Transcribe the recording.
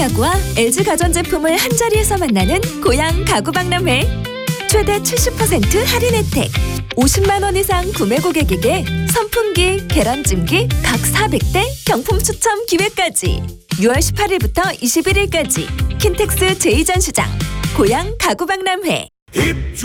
가구와 LG 가전제품을 한자리에서 만나는 고양 가구박람회. 최대 70% 할인 혜택. 50만 원 이상 구매 고객에게 선풍기, 계란찜기 각 400대 경품 추첨 기회까지. 6월 18일부터 21일까지 킨텍스 제2전시장 고양 가구박람회.